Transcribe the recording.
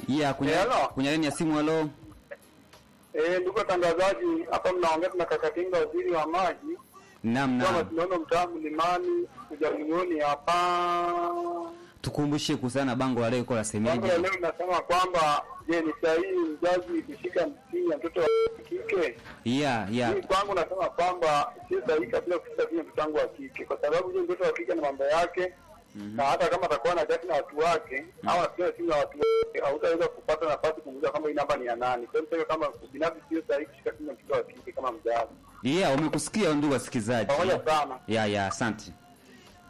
Yeah, kwenye laini ya simu. Hello. Ndugu watangazaji, hapa mnaongea na Kakatinga, waziri wa maji. Naam. Kama tunaona mtaa Mlimani Ujalioni hapa. Tukumbushe kuhusiana na bango la leo kwa semeje. Bango la leo linasema kwamba je, ni sahihi mzazi kushika mtini ya mtoto wa kike? Yeah. Mimi kwangu nasema kwamba si sahihi kabla kushika mtini mtoto wangu wa kike, kwa sababu je, mtoto wa kike na mambo yake. Na hata kama atakuwa na chati na watu wake au asiwe simu na watu wake, hautaweza kupata nafasi kumuuliza kama hii namba ni ya nani. Kwa hiyo kama binafsi sio sahihi kushika simu ya mtoto wa kike kama mzazi. Yeah, umekusikia ndugu wasikilizaji. Pamoja sana. Yeah, asante.